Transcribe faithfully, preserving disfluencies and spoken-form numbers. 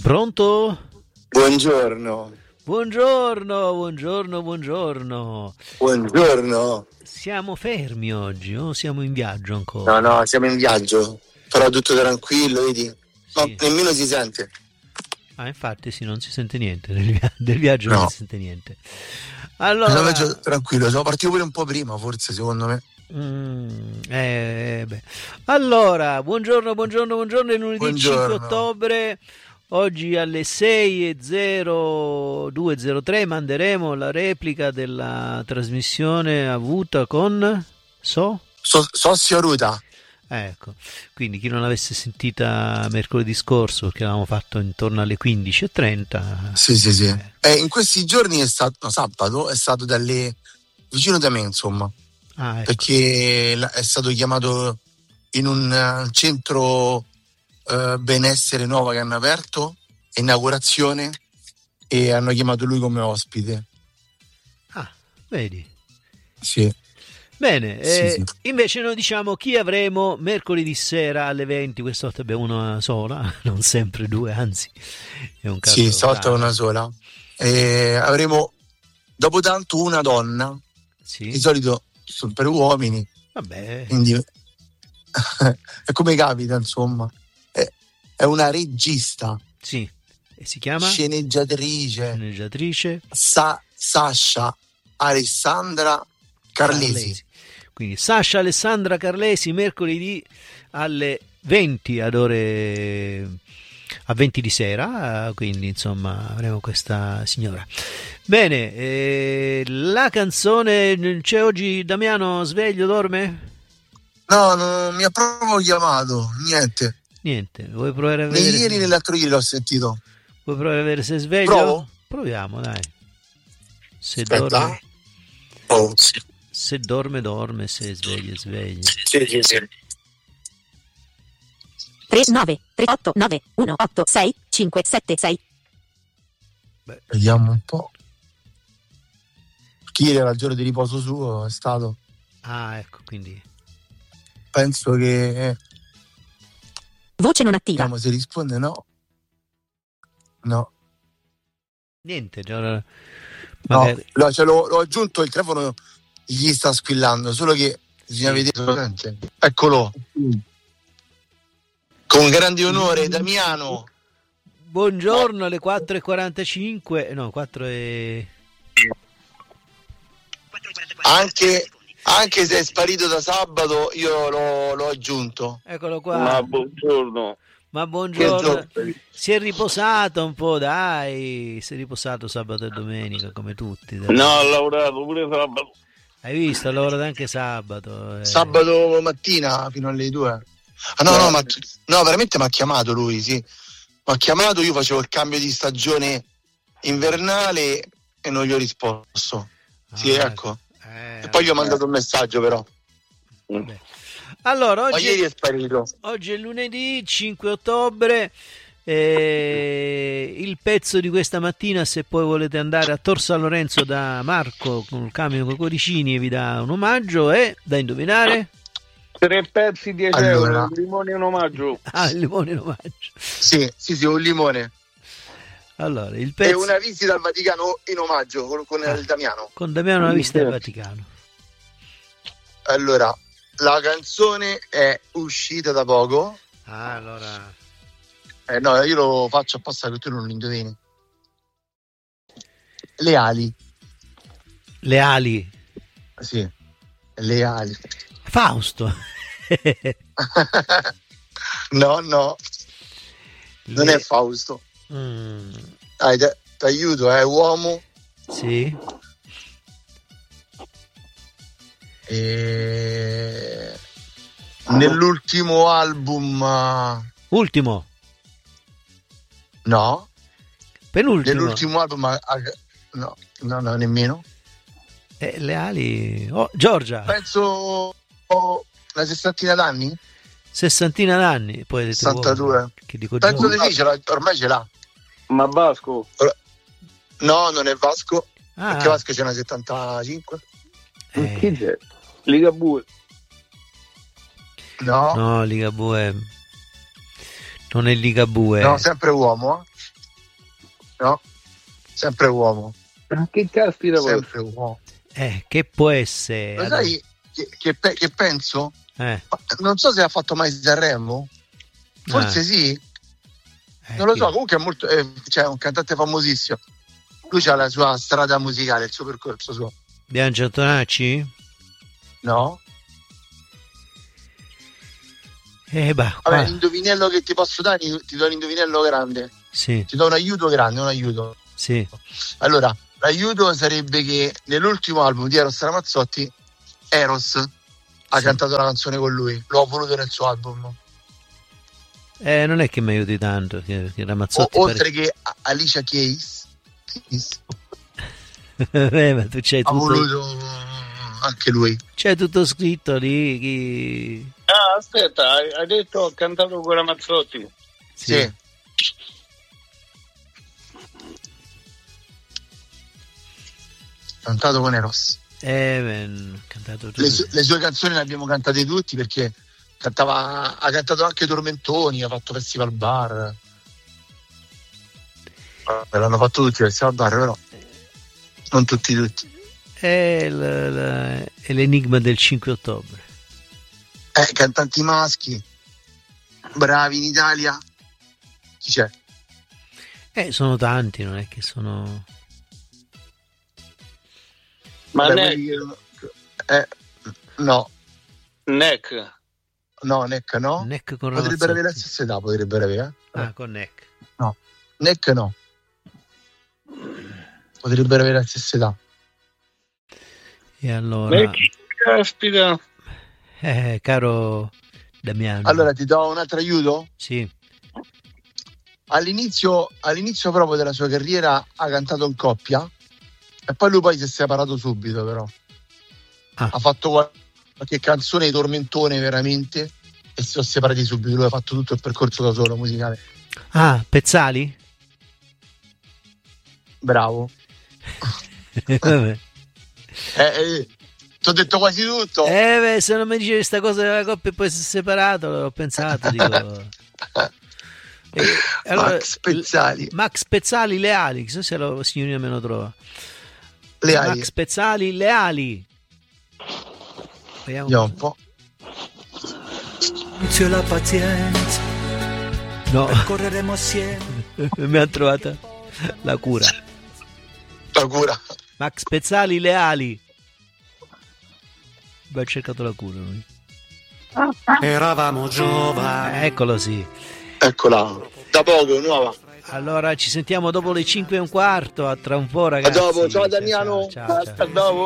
Pronto? Buongiorno. Buongiorno, buongiorno, buongiorno. Buongiorno. Siamo fermi oggi o siamo in viaggio ancora? No, no, siamo in viaggio. Però tutto tranquillo, vedi? Ma Sì. nemmeno si sente. Ah, infatti sì, non si sente niente del, via- del viaggio, No. non si sente niente. Allora, Siamo in viaggio tranquillo, siamo partiti pure un po' prima, forse, secondo me. mm, eh, beh. Allora, buongiorno, buongiorno, buongiorno, è lunedì Buongiorno. cinque ottobre. Oggi alle sei e zero due zero tre manderemo la replica della trasmissione avuta con So? So, Sossio Ruta. Ecco, quindi chi non l'avesse sentita mercoledì scorso, perché l'avevamo fatto intorno alle quindici e trenta. Sì, sì, sì. eh, E in questi giorni è stato, no, sabato, è stato dalle vicino da me, insomma, ah, ecco. perché la- è stato chiamato in un eh, centro eh, benessere nuovo che hanno aperto, inaugurazione, e hanno chiamato lui come ospite. Ah, vedi. Sì. Bene, Sì, eh, sì. invece noi diciamo chi avremo mercoledì sera alle venti, questa volta abbiamo una sola, non sempre due, anzi è un caso Sì, stavolta raro. una sola. E avremo dopo tanto una donna. Sì, Di solito sono per uomini, vabbè, quindi è come capita, insomma. È, è una regista, sì, e si chiama sceneggiatrice, sceneggiatrice Sa- Sasha Alessandra Carlesi. Quindi Sasha Alessandra Carlesi mercoledì alle venti ad ore a venti di sera, quindi insomma avremo questa signora. Bene, eh, la canzone c'è oggi. Damiano sveglio, dorme? No, non mi ha proprio chiamato, niente. Niente, vuoi provare a Né vedere ieri se, né l'altro ieri l'ho sentito. vuoi provare a vedere se è sveglio? Provo? Proviamo, dai. Se Aspetta. dorme, Oh, sì. se dorme dorme, se è sveglio è sveglio. Sì, sì, sì. tre nove tre otto nove uno otto sei cinque sette sei. Beh, Vediamo un po'. Chi era il giorno di riposo suo è stato. ah, ecco, quindi Penso che Voce non attiva. vediamo se risponde. No, no, niente, allora, no. magari no cioè, l'ho, l'ho aggiunto, il telefono gli sta squillando, solo che bisogna Sì. vedere solamente. Eccolo. Con grande onore, Damiano. buongiorno alle quattro e quarantacinque, no, quattro e Anche, anche se è sparito da sabato, io l'ho, l'ho aggiunto. eccolo qua. Ma buongiorno. Ma Che buongiorno. zoppo. Si è riposato un po', dai. Si è riposato sabato e domenica come tutti. dai. No, ho lavorato pure sabato. Hai visto? Ha lavorato anche sabato. eh. Sabato mattina fino alle due. Ah no, no, ma no, veramente mi ha chiamato lui, sì. Mi ha chiamato, io facevo il cambio di stagione invernale e non gli ho risposto. Sì, Ah, ecco. eh, E poi gli ho mandato un messaggio però. vabbè. Allora, Ma oggi, ieri è sparito. oggi è lunedì cinque ottobre. eh, il pezzo di questa mattina, se poi volete andare a Tor San Lorenzo da Marco con il camion con i cuoricini e vi dà un omaggio, è da indovinare. Tre pezzi, dieci Allora. euro, un limone in omaggio. Ah, il limone in omaggio. Sì, sì, sì, un limone. Allora, il E pezzo una visita al Vaticano in omaggio con, con Ah. il Damiano. con Damiano una visita al Vaticano. Allora, la canzone è uscita da poco. Ah, allora Eh, no, io lo faccio apposta che tu non lo indovini. Le ali. le ali. Sì, le ali. Fausto. No, no, non Le- è Fausto. Mm, Dai, ti aiuto, è uomo. sì. E... nell'ultimo album, uh, Ultimo, no, penultimo. nell'ultimo album, uh, no, no, no, nemmeno. Eh, le ali. Oh, Giorgia, Penso oh, una sessantina d'anni, sessantina d'anni. Poi avete sessantadue. uomo, Che dico Penso Giorgia. di sì, ce l'ha, ormai ce l'ha. Ma Vasco, No, non è Vasco, Ah, perché Vasco c'è una settantacinque. eh, chi c'è? Ligabue. No, no, no, Ligabue. Non è Ligabue. sempre uomo. Eh. no? Sempre uomo. Ma che caspita vuoi? Sempre uomo. Eh, che può essere? Lo sai che, che, pe- che penso? Eh, Non so se ha fatto mai Sanremo. Forse Ah. sì. eh, Non lo chi- so. Comunque è molto. È, cioè, è un cantante famosissimo. Lui ha la sua strada musicale, il suo percorso suo. Biagio Antonacci? No? Eh, bah, Vabbè, qua- l'indovinello che ti posso dare, ti do l'indovinello grande. sì, Ti do un aiuto grande, un aiuto. sì. Allora, l'aiuto sarebbe che nell'ultimo album di Eros Ramazzotti, Eros ha Sì. cantato la canzone con lui. Lo ha voluto nel suo album. Eh, non è che mi aiuti tanto, che, che O- Ramazzotti oltre che a- Alicia Keys, Keys pare- Eh, ma tu c'hai ha tutto, voluto anche lui. c'è tutto scritto lì. Chi... Ah, aspetta, hai, hai detto ho cantato con la Mazzotti. Sì. Cantato con Eros. Eh, ben, ho cantato tu. Le, su- le sue canzoni le abbiamo cantate tutti perché cantava, ha cantato anche Tormentoni, ha fatto Festival Bar. Eh, L'hanno fatto tutti Festival Bar, però non tutti tutti. È, l- l- è l'enigma del cinque ottobre. Eh, cantanti maschi bravi in Italia. Chi c'è? Eh, sono tanti, non è che sono... Ma Vabbè, Neck, quelli che- eh, no, Neck. no, Neck no. Neck con Potrebbero avere la Ramazzotti. stessa età, potrebbero avere. Eh? Ah, con Neck. Neck no. Potrebbero avere la stessa età. E allora... Neck, caspita. Eh, caro Damiano. Allora ti do un altro aiuto? Sì. All'inizio, all'inizio proprio della sua carriera ha cantato in coppia e poi lui poi si è separato subito, però Ah. ha fatto qualche canzone di tormentone veramente e si sono separati subito. Lui ha fatto tutto il percorso da solo musicale. Ah, Pezzali? Bravo. Vabbè. Eh, eh, ti ho detto quasi tutto. Eh, beh, se non mi dicevi questa cosa della coppia e poi si è separato, l'ho pensato, dico... Eh, allora, Max Pezzali. l- Max Pezzali Leali, chissà se la signorina me lo trova. Leali. Max Pezzali Leali. Vediamo. Vediamo un po'. C'è la pazienza, No, correremo assieme. mi ha trovata la cura. La cura. Max Pezzali Leali. Abbiamo cercato la cura noi. Eravamo giovani. Eccolo sì. Eccola. Da poco, nuova. Allora ci sentiamo dopo le cinque e un quarto. A tra un po', ragazzi. A dopo, ciao Damiano. Ciao, ciao. A dopo.